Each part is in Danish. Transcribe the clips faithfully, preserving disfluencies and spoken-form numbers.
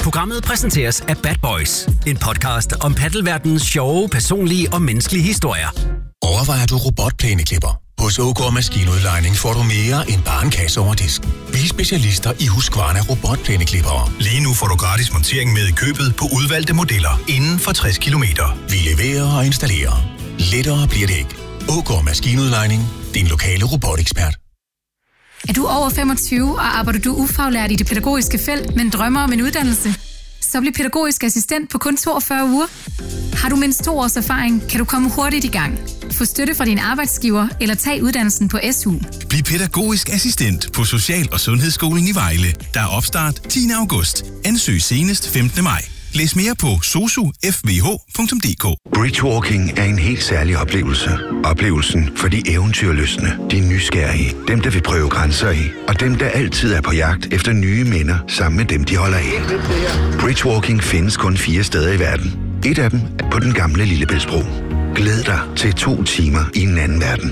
Programmet præsenteres af Bad Boys, en podcast om paddelverdenens sjove, personlige og menneskelige historier. Overvejer du robotplæneklipper? Hos O K Maskinudlejning får du mere end bare en kasse over disken. Vi er specialister i Husqvarna robotplæneklippere. Lige nu får du gratis montering med i købet på udvalgte modeller inden for tres kilometer. Vi leverer og installerer. Lettere bliver det ikke. O K Maskinudlejning. Din lokale robotekspert. Er du over femogtyve og arbejder du ufaglært i det pædagogiske felt, men drømmer om en uddannelse? Så bliv pædagogisk assistent på kun toogfyrre uger. Har du mindst to års erfaring, kan du komme hurtigt i gang. Få støtte fra din arbejdsgiver eller tag uddannelsen på S U. Bliv pædagogisk assistent på Social- og Sundhedsskolen i Vejle. Der er opstart tiende august. Ansøg senest femtende maj. Læs mere på sosu f v h punktum d k. Bridgewalking er en helt særlig oplevelse. Oplevelsen for de eventyrlystne, de nysgerrige, dem der vil prøve grænser i, og dem der altid er på jagt efter nye minder sammen med dem, de holder af. Bridgewalking findes kun fire steder i verden. Et af dem er på den gamle Lillebæltsbro. Glæd dig til to timer i en anden verden.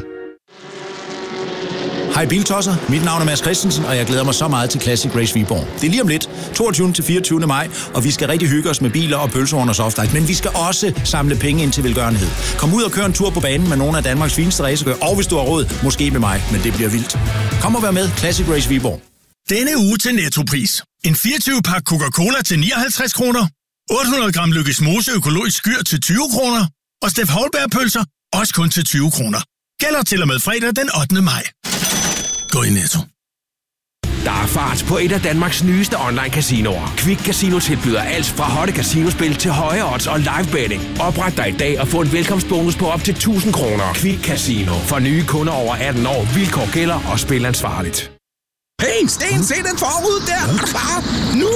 Hej Biltosser, mit navn er Mads Christensen, og jeg glæder mig så meget til Classic Race Viborg. Det er lige om lidt, toogtyvende til fireogtyvende maj, og vi skal rigtig hygge os med biler og pølser under softice, men vi skal også samle penge ind til velgørenhed. Kom ud og kør en tur på banen med nogle af Danmarks fineste racerkører, og hvis du har råd, måske med mig, men det bliver vildt. Kom og vær med, Classic Race Viborg. Denne uge til Nettopris. En fireogtyve pakke Coca-Cola til nioghalvtreds kroner, otte hundrede gram Lykkes Mose økologisk skyr til tyve kroner, og Steff Holberg-pølser også kun til tyve kroner. Gælder til og med fredag den ottende maj. Gå i Netto. Der er fart på et af Danmarks nyeste online casinoer. Quick Casino tilbyder alt fra hotte casinospil til høje odds og live betting. Opret dig i dag og få en velkomstbonus på op til tusind kroner. Quick Casino. For nye kunder over atten år. Vilkår gælder og spil ansvarligt. Hey, Sten, se den forud der! Er du klar? Nu!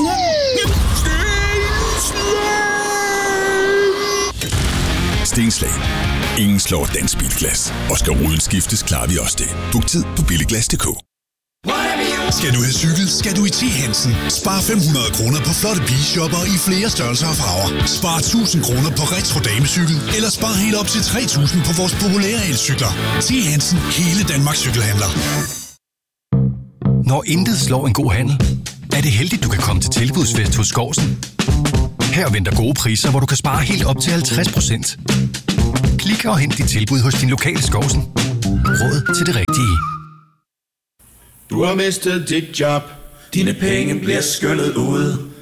Stenslag. Ingen slår dansk bilglas. Og skal ruden skiftes, klarer vi også det. Book tid på billiglas punktum d k. Skal du have cykel, skal du i T. Hansen. Spar fem hundrede kroner på flotte bilshopper i flere størrelser og farver. Spar tusind kroner på retro damecykel, eller spar helt op til tre tusind på vores populære elcykler. T. Hansen. Hele Danmarks cykelhandler. Når intet slår en god handel, er det heldigt, du kan komme til tilbudsfest hos Skovsen. Her venter gode priser, hvor du kan spare helt op til halvtreds procent. Klik og hent dit tilbud hos din lokale Skovsen. Råd til det rigtige. Du har mistet dit job. Dine penge bliver skyllet ud.